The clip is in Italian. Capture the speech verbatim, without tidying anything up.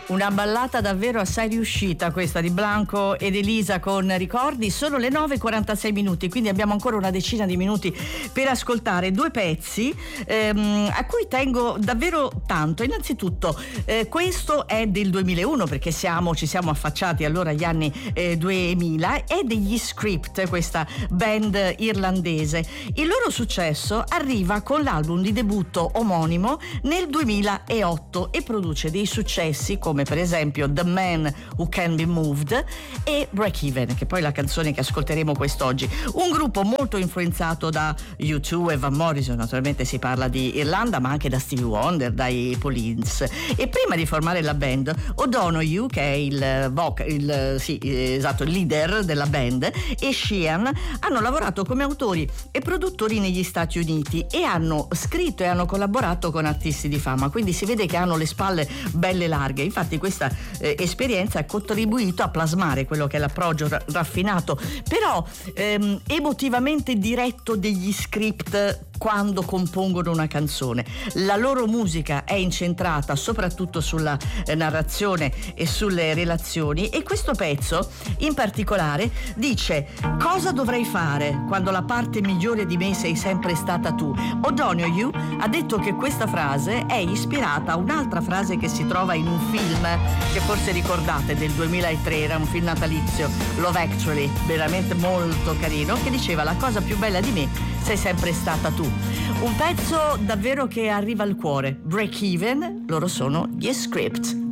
Una ballata davvero assai riuscita questa di Blanco ed Elisa con Ricordi. Sono le nove e quarantasei minuti, quindi abbiamo ancora una decina di minuti per ascoltare due pezzi ehm, a cui tengo davvero tanto. Innanzitutto eh, questo è del duemilauno, perché siamo, ci siamo affacciati allora agli anni eh, duemila. È degli Script, questa band irlandese. Il loro successo arriva con l'album di debutto omonimo nel duemilaotto e produce dei successi come per esempio The Man Who Can Be Moved e Break Even, che poi è la canzone che ascolteremo quest'oggi. Un gruppo molto influenzato da U due e Van Morrison, naturalmente si parla di Irlanda, ma anche da Stevie Wonder, dai Police. E prima di formare la band, O'Donoghue, che è il, voca, il, sì, esatto, il leader della band, e Sheehan hanno lavorato come autori e produttori negli Stati Uniti e hanno scritto e hanno collaborato con artisti di fama, quindi si vede che hanno le spalle belle larghe. Infatti questa eh, esperienza ha contribuito a plasmare quello che è l'approccio ra- raffinato, però ehm, emotivamente diretto degli Script quando compongono una canzone. La loro musica è incentrata soprattutto sulla eh, narrazione e sulle relazioni, e questo pezzo in particolare dice: cosa dovrei fare quando la parte migliore di me sei sempre stata tu. O'Donoghue ha detto che questa frase è ispirata a un'altra frase che si trova in un film che forse ricordate, del duemilatré, era un film natalizio, Love Actually, veramente molto carino, che diceva: la cosa più bella di me sei sempre stata tu. Un pezzo davvero che arriva al cuore. Break Even, loro sono gli Script.